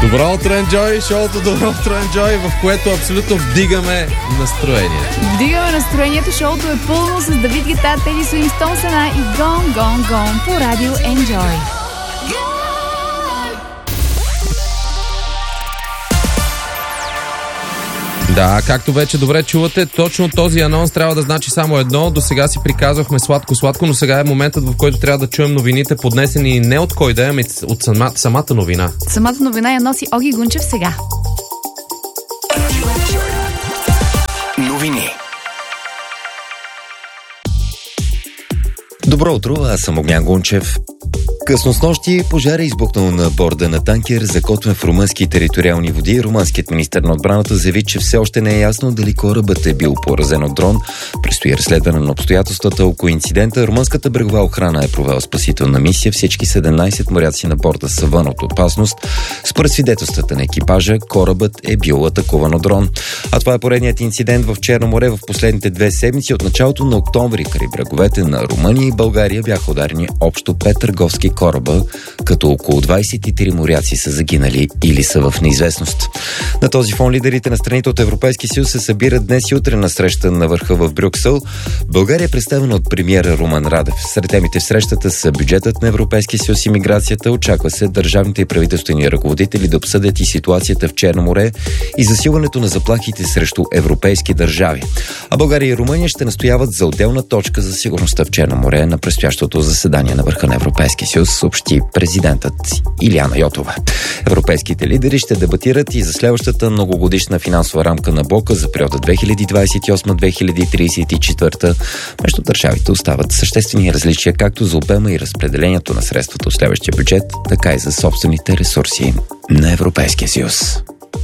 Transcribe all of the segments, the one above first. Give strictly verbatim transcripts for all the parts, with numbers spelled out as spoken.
Добро утро, Енджой! Шоуто Добро утро, Енджой, в което абсолютно вдигаме настроението. Вдигаме настроението. Шоуто е пълно с Давид Гета, Теди Суинс, Том Сена и Гон, Гон, Гон по радио Енджой. Да, както вече добре чувате, точно този анонс трябва да значи само едно. До сега си приказвахме сладко-сладко, но сега е моментът, в който трябва да чуем новините, поднесени не от кой да е, ами от сама, самата новина. Самата новина я носи Оги Гунчев сега. Новини. Добро утро, аз съм Огнян Гунчев. Късно снощи пожар е избухнал на борда на танкер, закотвен в румънски териториални води. Румънският министър на отбраната заяви, че все още не е ясно дали корабът е бил поразен от дрон. Предстои разследване на обстоятелствата около инцидента. Румънската брегова охрана е провела спасителна мисия. Всички седемнайсет моряци на борда са вън от опасност. Според свидетелствата на екипажа, корабът е бил атакуван от дрон. А това е поредният инцидент в Черно море в последните две седмици. От началото на октомври край бреговете на Румъния и България бяха ударени общо пет търговски кораба, като около двайсет и три моряци са загинали или са в неизвестност. На този фон лидерите на страните от Европейския съюз се събират днес и утре на среща на върха в Брюксел. България е представена от премиера Румен Радев. Сред темите в срещата са бюджетът на Европейския съюз и миграцията. Очаква се държавните и правителствени ръководители да обсъдят и ситуацията в Черно море и засилването на заплахите срещу европейски държави. А България и Румъния ще настояват за отделна точка за сигурността в Черно море на предстоящото заседание на върха на Европейския съюз, съобщи президентът Илияна Йотова. Европейските лидери ще дебатират и за следващата многогодишна финансова рамка на блока за периода две хиляди двайсет и осма - две хиляди трийсет и четвърта. Между държавите остават съществени различия както за обема и разпределението на средствата от следващия бюджет, така и за собствените ресурси на Европейския съюз.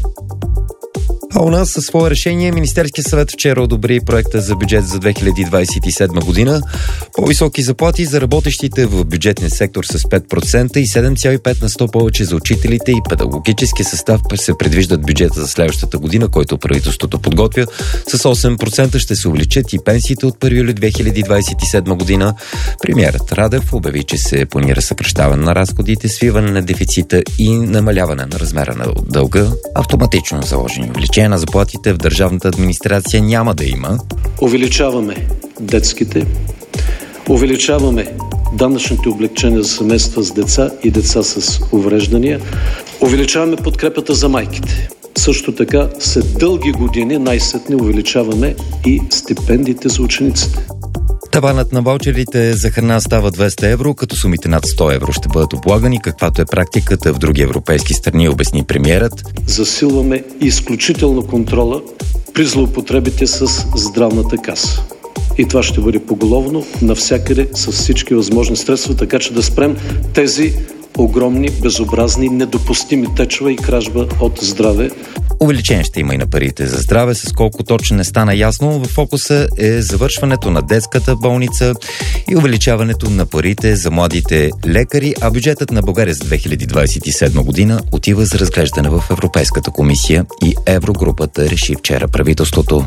А у нас със свое решение Министерския съвет вчера одобри проекта за бюджет за две хиляди двайсет и седма година. По-високи заплати за работещите в бюджетния сектор с пет процента и седем цяло и пет на сто повече за учителите и педагогически състав се предвиждат бюджета за следващата година, който правителството подготвя. С осем процента ще се увеличат и пенсиите от първи юли две хиляди двайсет и седма година. Премиерът Радев обяви, че се планира съкращаване на разходите, свиване на дефицита и намаляване на размера на дълга. Автоматично заложени увеличения на заплатите в държавната администрация няма да има. Увеличаваме детските, увеличаваме данъчните облекчения за семейства с деца и деца с увреждания, увеличаваме подкрепата за майките. Също така след дълги години най-сетне увеличаваме и стипендиите за учениците. Таванът на ваучерите за храна става двеста евро, като сумите над сто евро ще бъдат облагани, каквато е практиката в други европейски страни, обясни премиерът. Засилваме изключително контрола при злоупотребите с здравната каса. И това ще бъде поголовно навсякъде с всички възможни средства, така че да спрем тези огромни, безобразни, недопустими течове и кражба от здраве. Увеличение ще има и на парите за здраве, с колко точно не стана ясно. В фокуса е завършването на детската болница и увеличаването на парите за младите лекари, а бюджетът на България за две хиляди двайсет и седма година отива за разглеждане в Европейската комисия и Еврогрупата реши вчера правителството.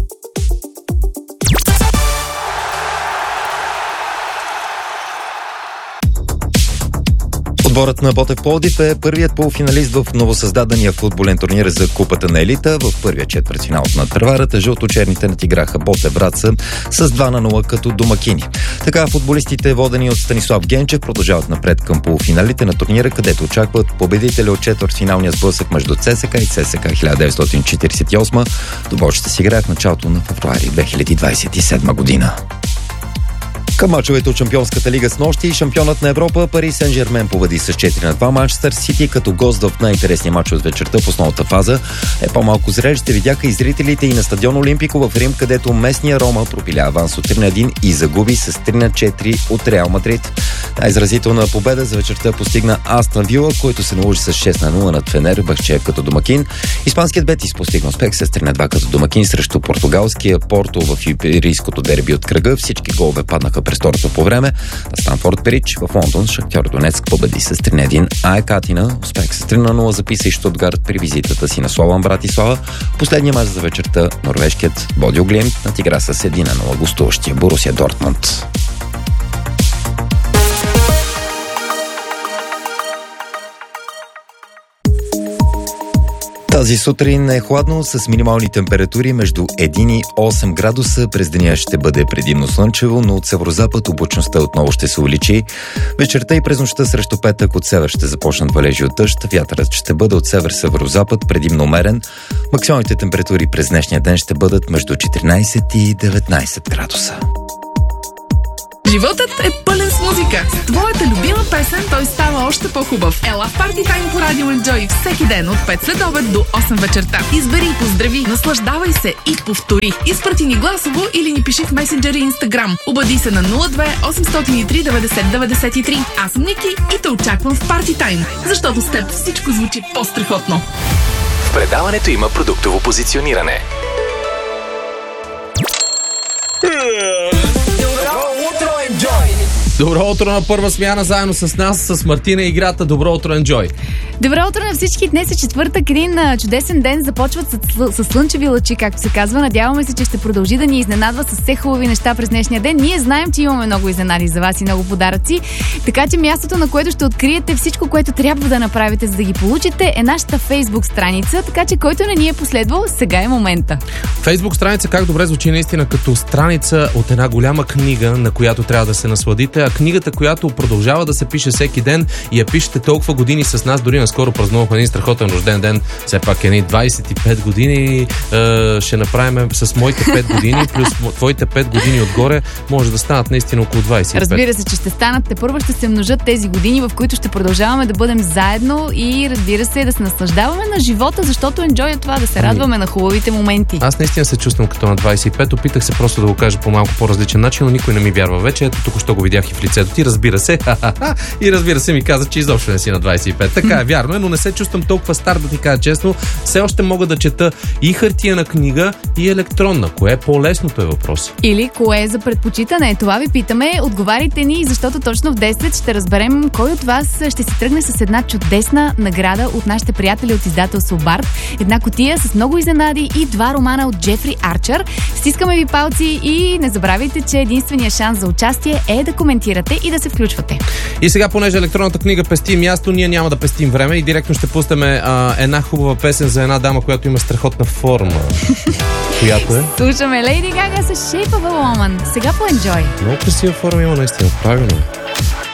Отборът на Ботев Пловдив е първият полуфиналист в новосъздадения футболен турнир за Купата на елита. В първия четвъртфинал от надпреварата жълто-черните надиграха Ботев Враца с два на нула като домакини. Така футболистите, водени от Станислав Генчев, продължават напред към полуфиналите на турнира, където очакват победителя от четвъртфиналния сблъсък между ЦСКА и ЦСКА хиляда деветстотин четирийсет и осма. Двубой ще се играе в началото на февруари две хиляди двайсет и седма година. Към мачовете от Шампионската лига с нощи, шампионът на Европа Пари Сен-Жермен победи с четири на два Манчестър Сити, като гост в най-интересния мач от вечерта в основната фаза. Е по-малко зрелище видяха и зрителите и на стадион Олимпико в Рим, където местния Рома пропиля аванс от три на един и загуби с три на четири от Реал Мадрид. Най-изразителна победа за вечерта постигна Астън Вила, който се наложи с шест на нула над Фенербахче като домакин. Испанският Бетис постигна успех с три на два като домакин срещу португалския Порто в иберийското дерби от кръга. Всички голове паднаха през второто по време. На Станфорд Бридж в Лондон Шахтьор Донецк победи с три на един, а Екатина успех с три на нула записа и Штутгарт при визитата си на Слован Братислава. Последния мач за вечерта норвежкият Бодьо Глимт надигра с един на нула гостуващия Борусия Дортмунд. Тази сутрин е хладно с минимални температури между един и осем градуса. През деня ще бъде предимно слънчево, но от северозапад облачността отново ще се увеличи. Вечерта и през нощта срещу петък от север ще започнат валежи от дъжд. Вятърът ще бъде от север-северозапад, предимно умерен. Максималните температури през днешния ден ще бъдат между четиринайсет и деветнайсет градуса. Животът е пълен с музика. С твоята любима песен той става още по-хубав. Ела в Party Time по Радио Enjoy всеки ден от пет след обед до осем вечерта. Избери, поздрави, наслаждавай се и повтори. Изпрати ни гласово или ни пиши в месенджери и Instagram. Обади се на нула две осемстотин и три деветдесет деветдесет и три. Аз съм Ники и те очаквам в Party Time, защото с теб всичко звучи по-страхотно. В предаването има продуктово позициониране. Добро утро на първа смяна заедно с нас, с Мартина и играта. Добро утро, Enjoy! Добро утро на всички! Днес е четвъртък, един чудесен ден. Започват с, с слънчеви лъчи, както се казва. Надяваме се, че ще продължи да ни изненадва с все хубави неща през днешния ден. Ние знаем, че имаме много изненади за вас и много подаръци. Така че мястото, на което ще откриете всичко, което трябва да направите, за да ги получите, е нашата Фейсбук страница. Така че който не ни е последвал, сега е момента. Фейсбук страница, как добре звучи наистина като страница от една голяма книга, на която трябва да се насладите. А книгата, която продължава да се пише всеки ден и я пишете толкова години с нас, дори наскоро празнувахме един страхотен рожден ден, все пак едни двайсет и пет години е, ще направим с моите пет години, плюс твоите пет години отгоре, може да станат наистина около двайсет и пет. Разбира се, че ще станат, те първо ще се множат тези години, в които ще продължаваме да бъдем заедно и разбира се, да се наслаждаваме на живота, защото Enjoy е това, да се радваме на хубавите моменти. Аз наистина се чувствам като на двайсет и пет, опитах се просто да го кажа по малко по-различен начин, но никой не ми вярва вече. Ето тук що го видях и в лицето ти, разбира се. И разбира се ми каза, че изобщо не си на двайсет и пет. Така е, вярно е, но не се чувствам толкова стар, да ти кажа честно. Все още мога да чета и хартиена книга, и електронна. Кое е по-лесното е въпрос? Или кое е за предпочитане? Това ви питаме. Отговарите ни, защото точно в десет ще разберем кой от вас ще си тръгне с една чудесна награда от нашите приятели от издателство Барт. Една кутия с много изненади и два романа от Джефри Арчер. Стискаме ви палци и не забравяйте, че единственият шанс за участие е да коментирате и да се включвате. И сега, понеже електронната книга пести място, ние няма да пестим време и директно ще пуснем една хубава песен за една дама, която има страхотна форма. Която е? Слушаме Лейди Гага с Shape of a Woman. Сега по Enjoy. Много красива форма има наистина, правилно.